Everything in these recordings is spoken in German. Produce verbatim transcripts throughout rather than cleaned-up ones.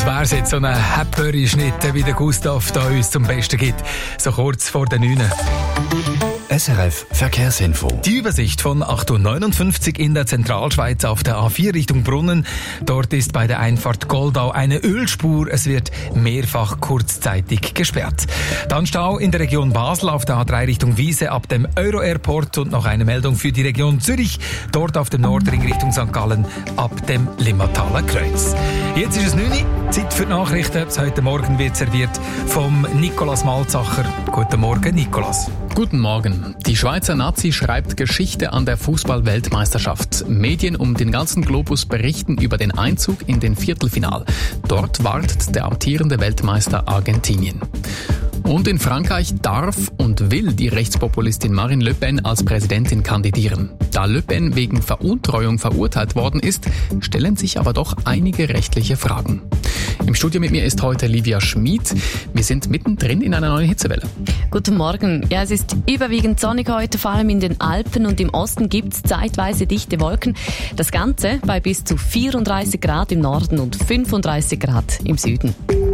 wär's jetzt so ein Häpperi-Schnitt, wie der Gustav da uns zum Besten gibt, so kurz vor der neun. S R F Verkehrsinfo. Die Übersicht von acht Uhr neunundfünfzig in der Zentralschweiz auf der A vier Richtung Brunnen. Dort ist bei der Einfahrt Goldau eine Ölspur. Es wird mehrfach kurzzeitig gesperrt. Dann Stau in der Region Basel auf der A drei Richtung Wiese ab dem Euro-Airport und noch eine Meldung für die Region Zürich. Dort auf dem Nordring Richtung Sankt Gallen ab dem Limmataler Kreuz. Jetzt ist es neun Uhr, Zeit für die Nachrichten. Heute Morgen wird serviert vom Nicolas Malzacher. Guten Morgen, Nicolas. Guten Morgen. Die Schweizer Nazi schreibt Geschichte an der Fußball-Weltmeisterschaft. Medien um den ganzen Globus berichten über den Einzug in den Viertelfinal. Dort wartet der amtierende Weltmeister Argentinien. Und in Frankreich darf und will die Rechtspopulistin Marine Le Pen als Präsidentin kandidieren. Da Le Pen wegen Veruntreuung verurteilt worden ist, stellen sich aber doch einige rechtliche Fragen. Im Studio mit mir ist heute Livia Schmid. Wir sind mittendrin in einer neuen Hitzewelle. Guten Morgen. Ja, es ist überwiegend sonnig heute, vor allem in den Alpen und im Osten gibt es zeitweise dichte Wolken. Das Ganze bei bis zu vierunddreißig Grad im Norden und fünfunddreißig Grad im Süden.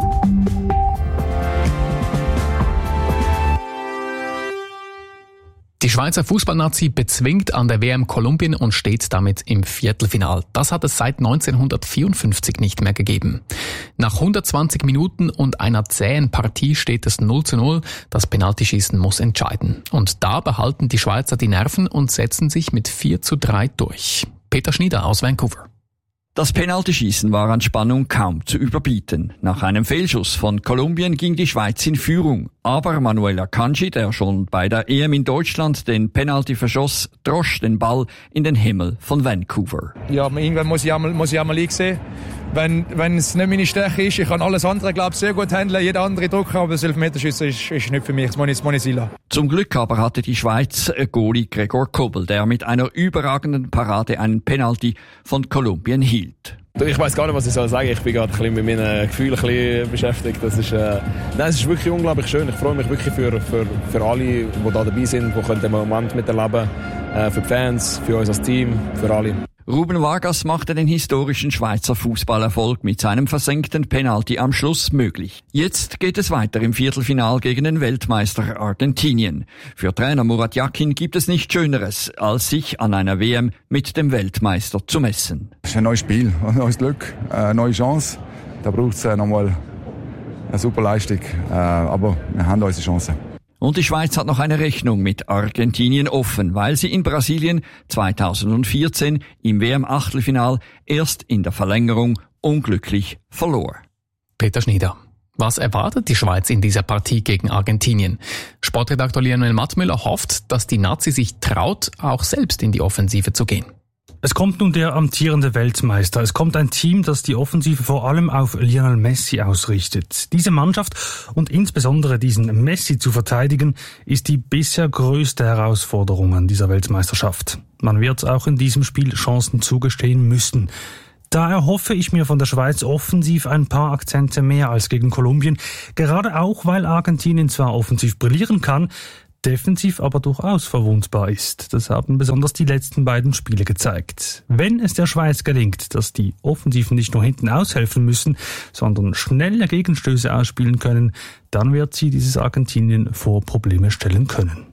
Die Schweizer Fußballnazi bezwingt an der W M Kolumbien und steht damit im Viertelfinal. Das hat es seit neunzehnhundertvierundfünfzig nicht mehr gegeben. Nach hundertzwanzig Minuten und einer zähen Partie steht es null zu null. Das Penaltyschießen muss entscheiden. Und da behalten die Schweizer die Nerven und setzen sich mit vier zu drei durch. Peter Schnieder aus Vancouver. Das Penaltyschießen war an Spannung kaum zu überbieten. Nach einem Fehlschuss von Kolumbien ging die Schweiz in Führung. Aber Manuel Akanji, der schon bei der E M in Deutschland den Penalty verschoss, drosch den Ball in den Himmel von Vancouver. Ja, irgendwann muss ich einmal, muss ich einmal sehen. Wenn, wenn es nicht meine Stärke ist, ich kann alles andere, glaube ich, sehr gut handeln, jeder andere drücken, aber das Elfmeterschießen ist, ist nicht für mich, das muss ich, das muss ich sein. Zum Glück aber hatte die Schweiz Goalie Gregor Kobel, der mit einer überragenden Parade einen Penalty von Kolumbien hielt. Ich weiss gar nicht, was ich soll sagen. Ich bin gerade ein bisschen mit meinen Gefühlen ein bisschen beschäftigt. Das ist, äh, nein, es ist wirklich unglaublich schön. Ich freue mich wirklich für, für, für alle, die da dabei sind, die den Moment miterleben können. Äh, für die Fans, für uns als Team, für alle. Ruben Vargas machte den historischen Schweizer Fußballerfolg mit seinem versenkten Penalty am Schluss möglich. Jetzt geht es weiter im Viertelfinal gegen den Weltmeister Argentinien. Für Trainer Murat Yakin gibt es nichts Schöneres, als sich an einer W M mit dem Weltmeister zu messen. Es ist ein neues Spiel, ein neues Glück, eine neue Chance. Da braucht es nochmal eine super Leistung, aber wir haben unsere Chance. Und die Schweiz hat noch eine Rechnung mit Argentinien offen, weil sie in Brasilien zweitausendvierzehn im W M-Achtelfinal erst in der Verlängerung unglücklich verlor. Peter Schnieder. Was erwartet die Schweiz in dieser Partie gegen Argentinien? Sportredakteur Lionel Mattmüller hofft, dass die Nazi sich traut, auch selbst in die Offensive zu gehen. Es kommt nun der amtierende Weltmeister. Es kommt ein Team, das die Offensive vor allem auf Lionel Messi ausrichtet. Diese Mannschaft und insbesondere diesen Messi zu verteidigen, ist die bisher größte Herausforderung an dieser Weltmeisterschaft. Man wird auch in diesem Spiel Chancen zugestehen müssen. Da erhoffe ich mir von der Schweiz offensiv ein paar Akzente mehr als gegen Kolumbien, gerade auch, weil Argentinien zwar offensiv brillieren kann, defensiv aber durchaus verwundbar ist. Das haben besonders die letzten beiden Spiele gezeigt. Wenn es der Schweiz gelingt, dass die Offensiven nicht nur hinten aushelfen müssen, sondern schnelle Gegenstöße ausspielen können, dann wird sie dieses Argentinien vor Probleme stellen können.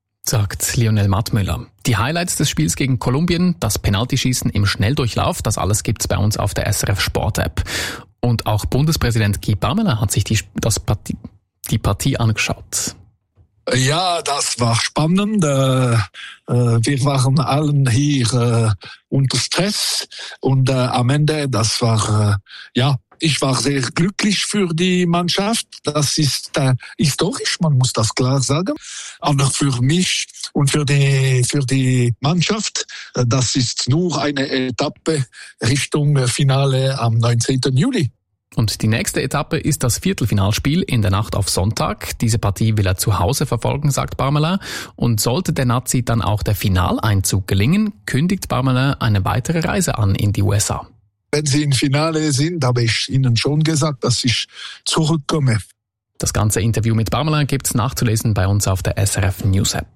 Sagt Lionel Mattmüller. Die Highlights des Spiels gegen Kolumbien, das Penaltyschießen im Schnelldurchlauf, das alles gibt's bei uns auf der S R F Sport App. Und auch Bundespräsident Guy Parmelin hat sich die, das Partie, die Partie angeschaut. Ja, das war spannend. Äh, wir waren allen hier äh, unter Stress und äh, am Ende, das war, äh, ja, ich war sehr glücklich für die Mannschaft. Das ist äh, historisch, man muss das klar sagen. Aber für mich und für die für die Mannschaft, äh, das ist nur eine Etappe Richtung Finale am neunzehnten Juli. Und die nächste Etappe ist das Viertelfinalspiel in der Nacht auf Sonntag. Diese Partie will er zu Hause verfolgen, sagt Parmelin. Und sollte der Nazi dann auch der Finaleinzug gelingen, kündigt Parmelin eine weitere Reise an in die U S A. Wenn sie im Finale sind, habe ich Ihnen schon gesagt, dass ich zurückkomme. Das ganze Interview mit Parmelin gibt's nachzulesen bei uns auf der S R F News App.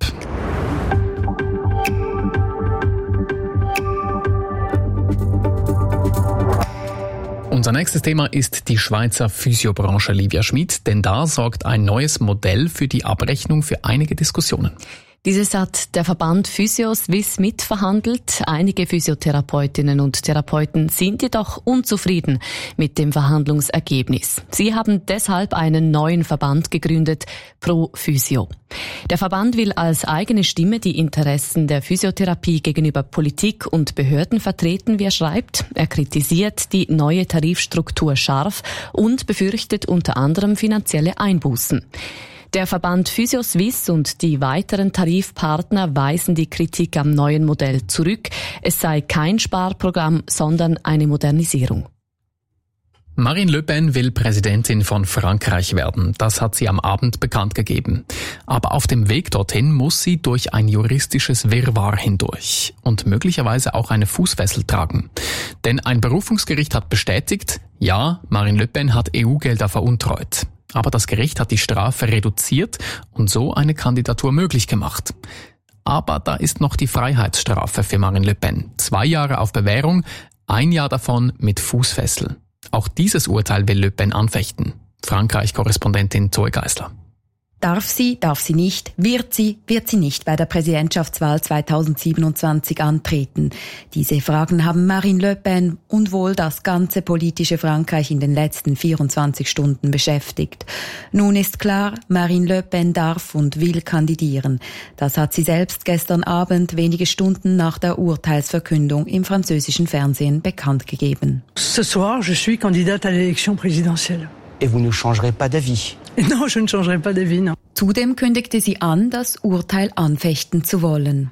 Und Unser nächstes Thema ist die Schweizer Physiobranche, Livia Schmid, denn da sorgt ein neues Modell für die Abrechnung für einige Diskussionen. Dieses hat der Verband Physio-Swiss mitverhandelt. Einige Physiotherapeutinnen und Therapeuten sind jedoch unzufrieden mit dem Verhandlungsergebnis. Sie haben deshalb einen neuen Verband gegründet, Pro Physio. Der Verband will als eigene Stimme die Interessen der Physiotherapie gegenüber Politik und Behörden vertreten, wie er schreibt. Er kritisiert die neue Tarifstruktur scharf und befürchtet unter anderem finanzielle Einbußen. Der Verband Physio-Swiss und die weiteren Tarifpartner weisen die Kritik am neuen Modell zurück. Es sei kein Sparprogramm, sondern eine Modernisierung. Marine Le Pen will Präsidentin von Frankreich werden. Das hat sie am Abend bekannt gegeben. Aber auf dem Weg dorthin muss sie durch ein juristisches Wirrwarr hindurch und möglicherweise auch eine Fußfessel tragen. Denn ein Berufungsgericht hat bestätigt, ja, Marine Le Pen hat E U-Gelder veruntreut. Aber das Gericht hat die Strafe reduziert und so eine Kandidatur möglich gemacht. Aber da ist noch die Freiheitsstrafe für Marine Le Pen. Zwei Jahre auf Bewährung, ein Jahr davon mit Fußfessel. Auch dieses Urteil will Le Pen anfechten. Frankreich-Korrespondentin Zoe Geisler. Darf sie, darf sie nicht, wird sie, wird sie nicht bei der Präsidentschaftswahl zweitausendsiebenundzwanzig antreten? Diese Fragen haben Marine Le Pen und wohl das ganze politische Frankreich in den letzten vierundzwanzig Stunden beschäftigt. Nun ist klar, Marine Le Pen darf und will kandidieren. Das hat sie selbst gestern Abend, wenige Stunden nach der Urteilsverkündung im französischen Fernsehen bekannt gegeben. Ce soir, je suis candidate à l'élection présidentielle. Et vous ne changerez pas d'avis? Non, je ne changerai pas d'avis, non. Zudem kündigte sie an, das Urteil anfechten zu wollen.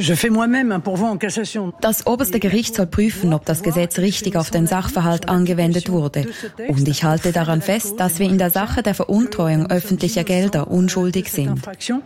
Das oberste Gericht soll prüfen, ob das Gesetz richtig auf den Sachverhalt angewendet wurde. Und ich halte daran fest, dass wir in der Sache der Veruntreuung öffentlicher Gelder unschuldig sind.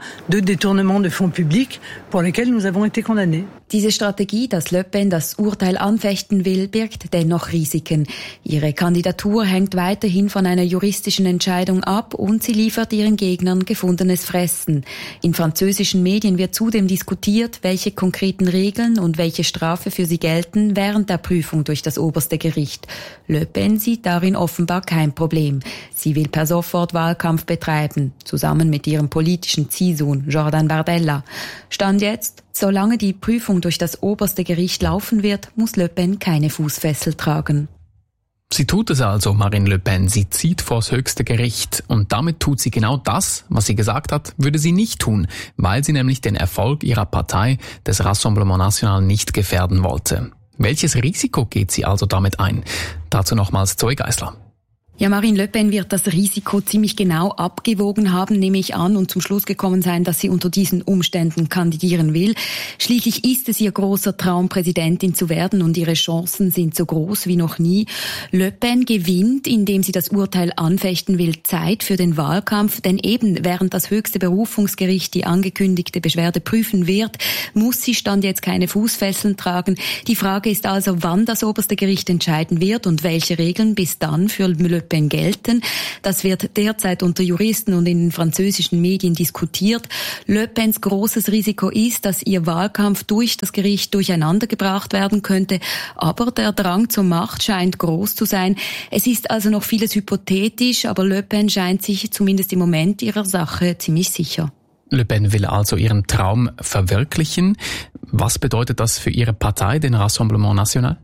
Diese Strategie, dass Le Pen das Urteil anfechten will, birgt dennoch Risiken. Ihre Kandidatur hängt weiterhin von einer juristischen Entscheidung ab und sie liefert ihren Gegnern gefundenes Fressen. In französischen Medien wird zudem diskutiert, welche konkreten Regeln und welche Strafe für sie gelten während der Prüfung durch das oberste Gericht. Le Pen sieht darin offenbar kein Problem. Sie will per sofort Wahlkampf betreiben, zusammen mit ihrem politischen Ziehsohn Jordan Bardella. Stand jetzt, solange die Prüfung durch das oberste Gericht laufen wird, muss Le Pen keine Fußfessel tragen. Sie tut es also, Marine Le Pen. Sie zieht vors höchste Gericht. Und damit tut sie genau das, was sie gesagt hat, würde sie nicht tun, weil sie nämlich den Erfolg ihrer Partei, des Rassemblement National, nicht gefährden wollte. Welches Risiko geht sie also damit ein? Dazu nochmals Zoe Geisler. Ja, Marine Le Pen wird das Risiko ziemlich genau abgewogen haben, nehme ich an, und zum Schluss gekommen sein, dass sie unter diesen Umständen kandidieren will. Schließlich ist es ihr großer Traum, Präsidentin zu werden, und ihre Chancen sind so groß wie noch nie. Le Pen gewinnt, indem sie das Urteil anfechten will, Zeit für den Wahlkampf, denn eben während das höchste Berufungsgericht die angekündigte Beschwerde prüfen wird, muss sie Stand jetzt keine Fußfesseln tragen. Die Frage ist also, wann das oberste Gericht entscheiden wird und welche Regeln bis dann für Le Pen gelten. Das wird derzeit unter Juristen und in den französischen Medien diskutiert. Le Pens großes Risiko ist, dass ihr Wahlkampf durch das Gericht durcheinandergebracht werden könnte. Aber der Drang zur Macht scheint groß zu sein. Es ist also noch vieles hypothetisch, aber Le Pen scheint sich zumindest im Moment ihrer Sache ziemlich sicher. Le Pen will also ihren Traum verwirklichen. Was bedeutet das für ihre Partei, den Rassemblement National?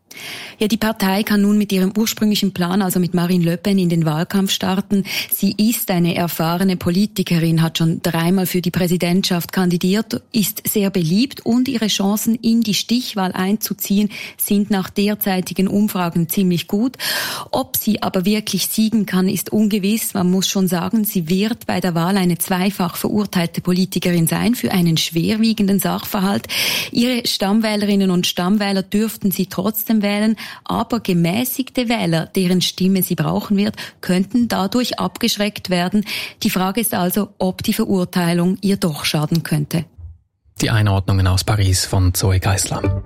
Ja, die Partei kann nun mit ihrem ursprünglichen Plan, also mit Marine Le Pen, in den Wahlkampf starten. Sie ist eine erfahrene Politikerin, hat schon dreimal für die Präsidentschaft kandidiert, ist sehr beliebt und ihre Chancen, in die Stichwahl einzuziehen, sind nach derzeitigen Umfragen ziemlich gut. Ob sie aber wirklich siegen kann, ist ungewiss. Man muss schon sagen, sie wird bei der Wahl eine zweifach verurteilte Politikerin sein für einen schwerwiegenden Sachverhalt. Ihre Stammwählerinnen und Stammwähler dürften sie trotzdem wählen, aber gemäßigte Wähler, deren Stimme sie brauchen wird, könnten dadurch abgeschreckt werden. Die Frage ist also, ob die Verurteilung ihr doch schaden könnte. Die Einordnungen aus Paris von Zoe Geisler.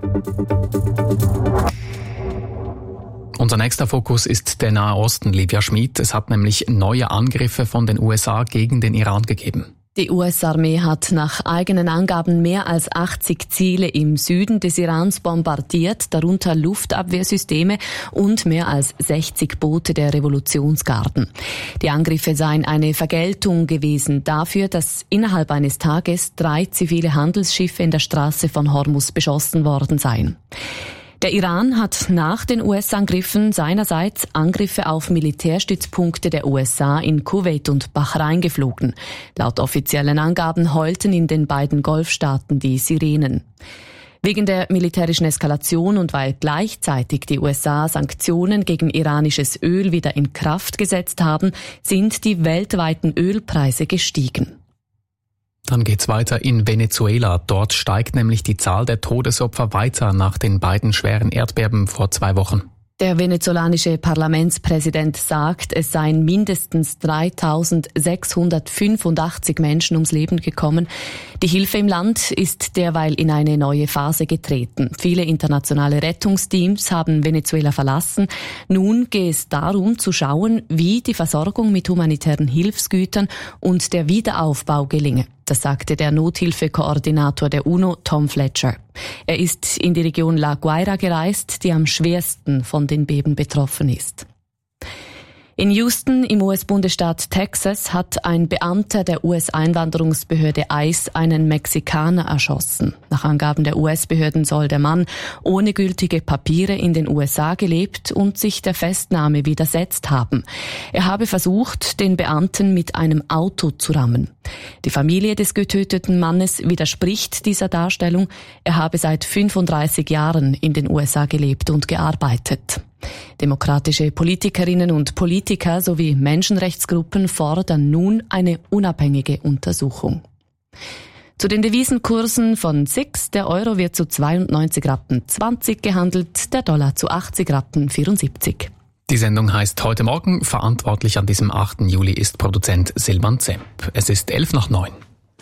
Unser nächster Fokus ist der Nahe Osten, Livia Schmid. Es hat nämlich neue Angriffe von den U S A gegen den Iran gegeben. Die U S-Armee hat nach eigenen Angaben mehr als achtzig Ziele im Süden des Irans bombardiert, darunter Luftabwehrsysteme und mehr als sechzig Boote der Revolutionsgarden. Die Angriffe seien eine Vergeltung gewesen dafür, dass innerhalb eines Tages drei zivile Handelsschiffe in der Straße von Hormuz beschossen worden seien. Der Iran hat nach den U S-Angriffen seinerseits Angriffe auf Militärstützpunkte der U S A in Kuwait und Bahrain geflogen. Laut offiziellen Angaben heulten in den beiden Golfstaaten die Sirenen. Wegen der militärischen Eskalation und weil gleichzeitig die U S A Sanktionen gegen iranisches Öl wieder in Kraft gesetzt haben, sind die weltweiten Ölpreise gestiegen. Dann geht's weiter in Venezuela. Dort steigt nämlich die Zahl der Todesopfer weiter nach den beiden schweren Erdbeben vor zwei Wochen. Der venezolanische Parlamentspräsident sagt, es seien mindestens dreitausendsechshundertfünfundachtzig Menschen ums Leben gekommen. Die Hilfe im Land ist derweil in eine neue Phase getreten. Viele internationale Rettungsteams haben Venezuela verlassen. Nun geht es darum zu schauen, wie die Versorgung mit humanitären Hilfsgütern und der Wiederaufbau gelinge. Das sagte der Nothilfekoordinator der UNO, Tom Fletcher. Er ist in die Region La Guaira gereist, die am schwersten von den Beben betroffen ist. In Houston im U S-Bundesstaat Texas hat ein Beamter der U S-Einwanderungsbehörde ICE einen Mexikaner erschossen. Nach Angaben der U S-Behörden soll der Mann ohne gültige Papiere in den U S A gelebt und sich der Festnahme widersetzt haben. Er habe versucht, den Beamten mit einem Auto zu rammen. Die Familie des getöteten Mannes widerspricht dieser Darstellung. Er habe seit fünfunddreißig Jahren in den U S A gelebt und gearbeitet. Demokratische Politikerinnen und Politiker sowie Menschenrechtsgruppen fordern nun eine unabhängige Untersuchung. Zu den Devisenkursen von S I X. Der Euro wird zu zweiundneunzig Rappen zwanzig gehandelt, der Dollar zu achtzig Rappen vierundsiebzig. Die Sendung heißt Heute Morgen. Verantwortlich an diesem achten Juli ist Produzent Silvan Zemp. Es ist elf nach neun.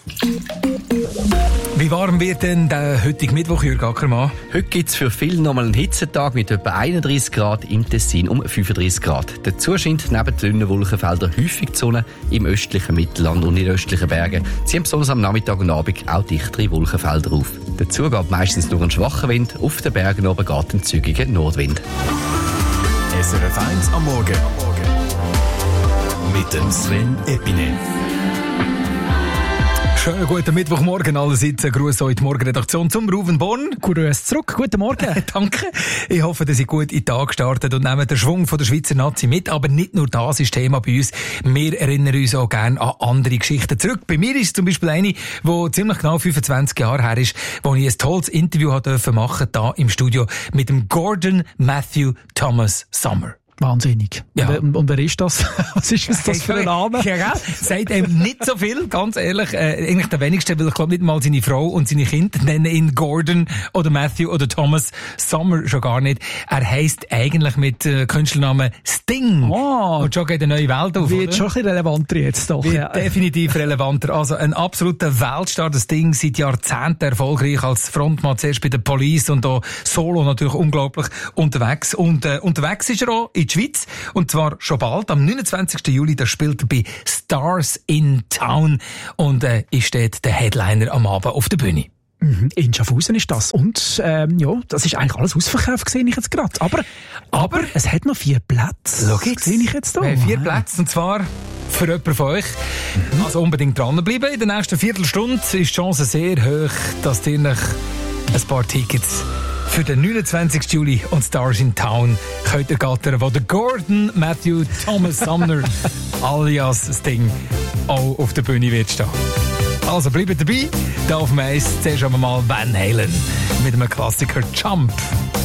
Wie warm wird denn der heutige Mittwoch, Jürg Ackermann? Heute gibt es für viele nochmal einen Hitzetag mit etwa einunddreißig Grad, im Tessin um fünfunddreißig Grad. Dazu scheint neben den dünnen Wolkenfeldern häufig die Sonne. Im östlichen Mittelland und in den östlichen Bergen ziehen besonders am Nachmittag und Abend auch dichtere Wolkenfelder auf. Dazu geht meistens nur ein schwacher Wind, auf den Bergen oben geht ein zügiger Nordwind. S R F eins am Morgen mit dem Sven Epine. Schönen guten Mittwochmorgen allerseits. Ein Gruß heute Morgenredaktion zum Ruven Born. Grüß zurück. Guten Morgen. Danke. Ich hoffe, dass ihr gut in den Tag gestartet und nehmt den Schwung von der Schweizer Nazi mit. Aber nicht nur das ist Thema bei uns. Wir erinnern uns auch gerne an andere Geschichten zurück. Bei mir ist es zum Beispiel eine, die ziemlich genau fünfundzwanzig Jahre her ist, wo ich ein tolles Interview machen durfte, hier im Studio mit dem Gordon Matthew Thomas Summer. Wahnsinnig. Ja. Und, und wer ist das? Was ist das, das für ein Name? Ja, ja. Sagt ihm nicht so viel, ganz ehrlich. Äh, eigentlich der wenigste, weil ich glaube nicht mal seine Frau und seine Kinder nennen ihn Gordon oder Matthew oder Thomas Summer schon gar nicht. Er heisst eigentlich mit äh, Künstlernamen Sting. Oh. Und schon geht eine neue Welt auf. Wird schon ein bisschen relevanter jetzt doch. Wird ja. definitiv relevanter. Also ein absoluter Weltstar, das Ding seit Jahrzehnten erfolgreich als Frontmann zuerst bei der Police und auch solo natürlich unglaublich unterwegs. Und äh, unterwegs ist er auch in die Schweiz. Und zwar schon bald, am neunundzwanzigsten Juli, da spielt er bei Stars in Town und äh, ist dort der Headliner am Abend auf der Bühne. Mhm, in Schaffhausen ist das. Und ähm, ja, das ist eigentlich alles ausverkauft, gesehen ich jetzt gerade. Aber, aber es hat noch vier Plätze. Schau jetzt. Sehe ich jetzt da. Wir haben vier Plätze, und zwar für jemanden von euch. Mhm. Also unbedingt dranbleiben. In der nächsten Viertelstunde ist die Chance sehr hoch, dass ihr noch ein paar Tickets für den neunundzwanzigsten Juli und Stars in Town könnt ihr gattern, wo der Gordon Matthew Thomas Sumner alias Sting auch auf der Bühne wird stehen. Also bleibt dabei, da auf dem Eis zuerst einmal Van Halen mit einem Klassiker Jump.